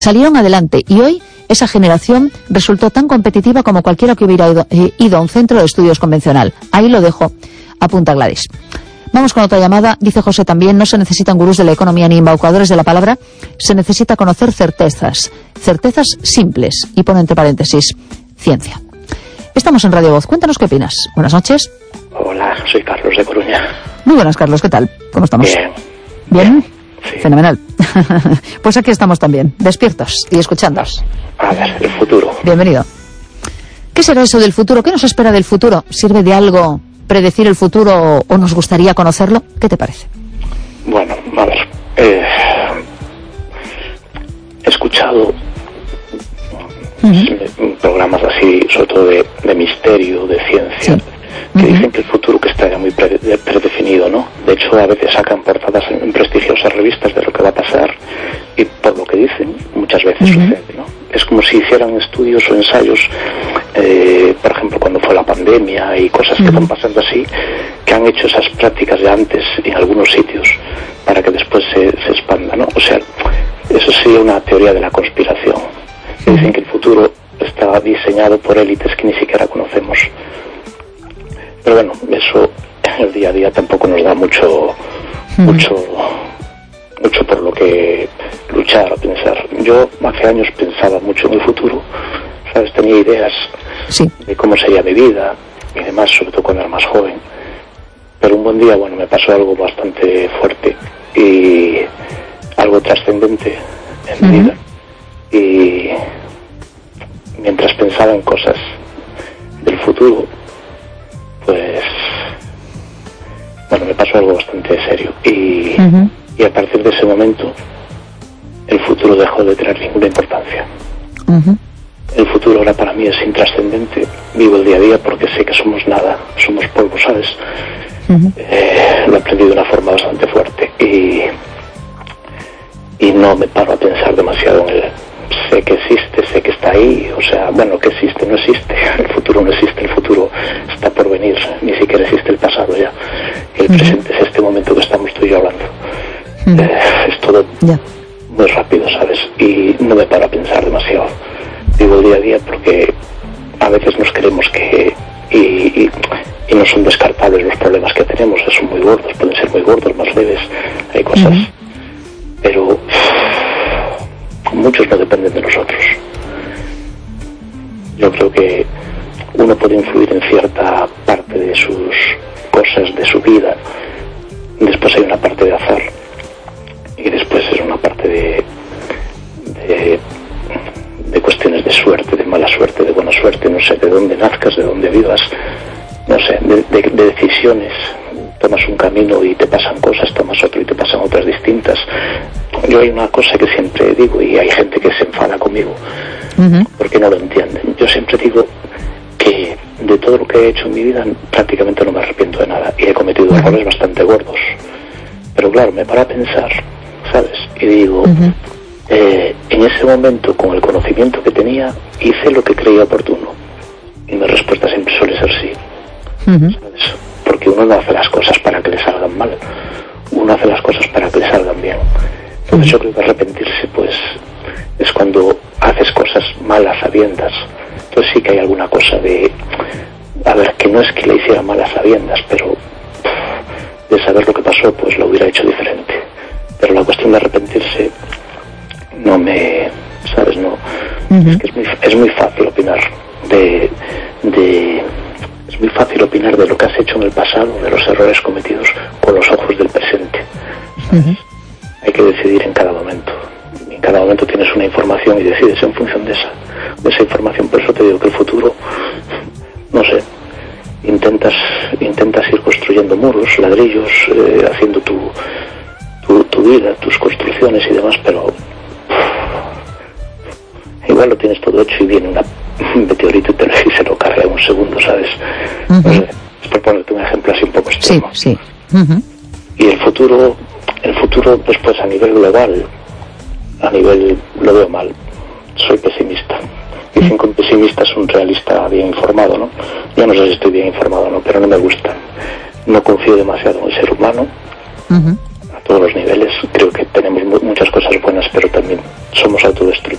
salieron adelante y hoy esa generación resultó tan competitiva como cualquiera que hubiera ido a un centro de estudios convencional. Ahí lo dejo, apunta Gladys. Vamos con otra llamada. Dice José también, no se necesitan gurús de la economía ni embaucadores de la palabra, se necesita conocer certezas simples, y pone entre paréntesis, ciencia. Estamos en Radio Voz, cuéntanos qué opinas. Buenas noches. Hola, soy Carlos de Coruña. Muy buenas, Carlos, ¿qué tal? ¿Cómo estamos? Bien. ¿Bien? Sí. Fenomenal. Pues aquí estamos también, despiertos y escuchándonos. A ver, el futuro. Bienvenido. ¿Qué será eso del futuro? ¿Qué nos espera del futuro? ¿Sirve de algo predecir el futuro o nos gustaría conocerlo? ¿Qué te parece? Bueno, a ver, he escuchado programas así, sobre todo de misterio, de ciencia, Sí. que dicen que el futuro que está ya muy predefinido, ¿no? De hecho, a veces sacan portadas en prestigiosas revistas de lo que va a pasar y por lo que dicen, muchas veces sucede, ¿no? Es como si hicieran estudios o ensayos, por ejemplo, cuando fue la pandemia y cosas que están pasando así, que han hecho esas prácticas ya antes en algunos sitios para que después se expanda, ¿no? O sea, eso sería una teoría de la conspiración. Dicen que el futuro está diseñado por élites que ni siquiera conocemos. Pero bueno, eso en el día a día tampoco nos da mucho por lo que luchar o pensar. Yo hace años pensaba mucho en el futuro, ¿sabes? Tenía ideas de cómo sería mi vida y demás, sobre todo cuando era más joven. Pero un buen día, bueno, me pasó algo bastante fuerte y algo trascendente en mi vida. Y mientras pensaba en cosas del futuro, pues bueno, me pasó algo bastante serio y a partir de ese momento el futuro dejó de tener ninguna importancia. El futuro ahora para mí es intrascendente. Vivo el día a día porque sé que somos nada, somos polvo, ¿sabes? Lo he aprendido de una forma bastante fuerte y no me paro a pensar demasiado en él. Sé que existe, sé que está ahí, o sea, bueno, que existe, no existe, el futuro no existe, el futuro está por venir, ni siquiera existe el pasado ya, el presente es este momento que estamos tú y yo hablando. Es todo muy rápido, ¿sabes? Y no me paro a pensar demasiado. Vivo el día a día porque a veces nos creemos que y no son descartables los problemas que tenemos, son muy gordos, pueden ser muy gordos, más leves, hay cosas, pero muchos no dependen de nosotros. Yo creo que uno puede influir en cierta parte de sus cosas, de su vida. Después hay una parte de azar y después es una parte de cuestiones de suerte, de mala suerte, de buena suerte, no sé, de dónde nazcas, de dónde vivas, no sé, de decisiones. Tomas un camino y te pasan cosas, tomas otro y te pasan otras distintas. Yo hay una cosa que siempre digo y hay gente que se enfada conmigo porque no lo entienden. Yo siempre digo que de todo lo que he hecho en mi vida prácticamente no me arrepiento de nada y he cometido errores bastante gordos. Pero claro, me paro a pensar, ¿sabes? Y digo, en ese momento, con el conocimiento que tenía, hice lo que creía oportuno. Y mi respuesta siempre suele ser sí. ¿Sabes? Porque uno no hace las cosas para que le salgan mal, uno hace las cosas para que le salgan bien. Entonces yo creo que arrepentirse pues es cuando haces cosas malas sabiendas. Entonces sí que hay alguna cosa de, a ver, que no es que le hiciera malas sabiendas, pero de saber lo que pasó pues lo hubiera hecho diferente. Pero la cuestión de arrepentirse no me, ¿sabes? No, es que es muy fácil opinar es muy fácil opinar de lo que has hecho en el pasado, de los errores cometidos con los ojos del presente. Hay que decidir en cada momento. En cada momento tienes una información y decides en función de esa información. Por eso te digo que el futuro, no sé, intentas ir construyendo muros, ladrillos, haciendo tu vida, tus construcciones y demás, pero igual lo tienes todo hecho y viene un meteorito y se lo carga en un segundo, ¿sabes? No sé, es por ponerte un ejemplo así un poco extremo. Sí. Y el futuro pues a nivel global, lo veo mal. Soy pesimista. Dicen que un pesimista es un realista bien informado, ¿no? Yo no sé si estoy bien informado o no, pero no me gusta. No confío demasiado en el ser humano. A todos los niveles. Creo que tenemos muchas cosas buenas, pero también somos autodestructivos.